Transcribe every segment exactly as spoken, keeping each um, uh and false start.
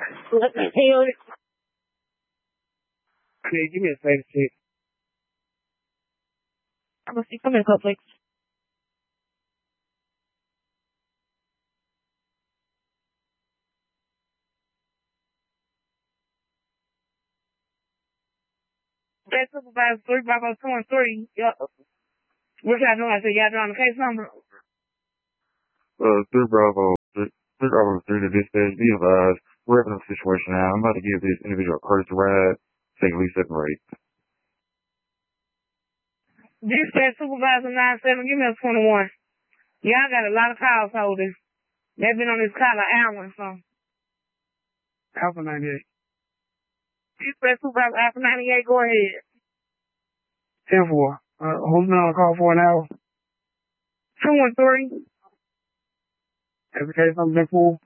What the hell? Okay, give me a status check. I'm gonna see. Come here, Cupcakes. That supervisor three five oh two and three. Yup. What y'all doing? I said y'all doing the case number. Uh, three Bravo, three, three Bravo three to dispatch. Be advised, we're having a situation now. I'm about to give this individual a courtesy ride. Safely separate. Dispatch supervisor nine seven. Give me a twenty one. Y'all got a lot of calls holders. They've been on this call an hour or so. Alpha ninety-eight. Dispatch supervisor Alpha ninety-eight. Go ahead. ten four. Uh, who's been on the call for an hour? Two and three. Every case number been full.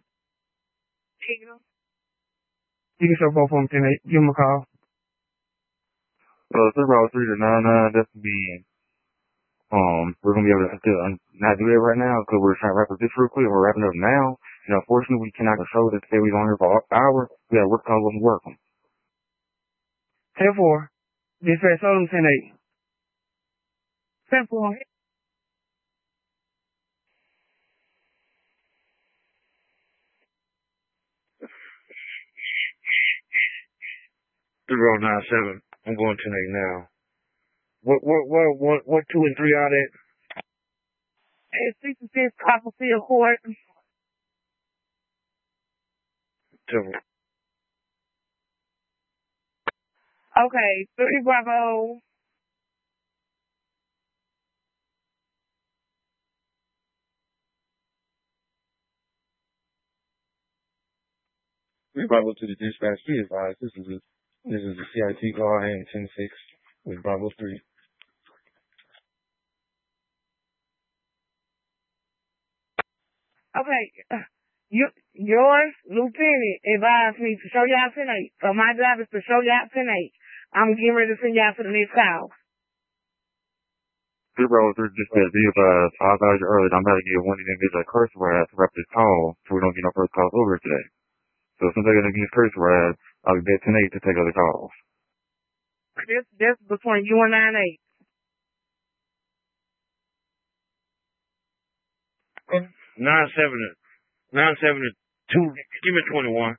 You can show both of them ten eight. Give them a call. Uh, three Bravo three to nine nine. That's gonna be, um, we're gonna be able to still not do that right now because we're trying to wrap up this real quick. We're wrapping up now. And unfortunately, we cannot control that. Say we're on here for an hour. We gotta work on what we're working. ten four. Dispatch, show them ten eight. ten four. Zero nine seven. I'm going ten eight now. What what what what what two and three are that? It's sixty-six Copperfield Court. Seven. Okay, three Bravo. Three Bravo to the dispatch. Be advised, this is a this is a C I T call and ten six with Bravo three. Okay, you, yours, Lieutenant, advised me to show y'all ten eight. So my job is to show y'all ten eight. I'm getting ready to send y'all to the next call. three Bravo three dispatch. Be advised, I advised you earlier. I'm about to give one of them individual a courtesy ride to wrap this call so we don't get no further calls over today. So since I'm going to give this courtesy ride, I'll be back ten eight to take other calls. This, this between you and nine eight. Nine seven nine seven two. Give me twenty one.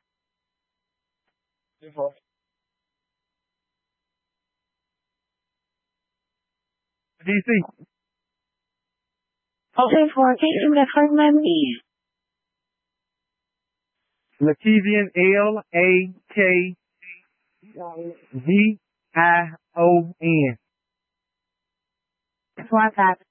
D C. Okay, for occasion that hurt my knee. Lakevian, L A K V I O N. That's what I got.